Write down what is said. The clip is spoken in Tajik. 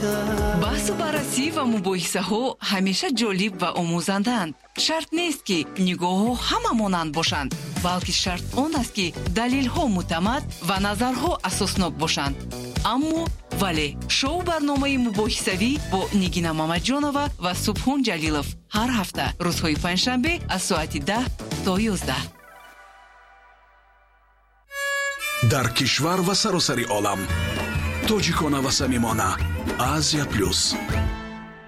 баҳсу баррасӣ ва мубоҳисаҳо ҳамеша ҷолиб ва омӯзанданд. шарт нест ки нигоҳҳо ҳама монанд бошанд, балки шарт он аст ки далелҳо муътамад ва назарҳо асоснок бошанд. аммо вале шоу барномаи мубоҳисавӣ бо Нигина Мамаҷонова ва Субҳон Ҷалилов ҳар ҳафта рӯзҳои панҷшанбе аз соати 10 то 11. дар кишвар ва саросари олам, тоҷикона ва самимона, Азия плюс.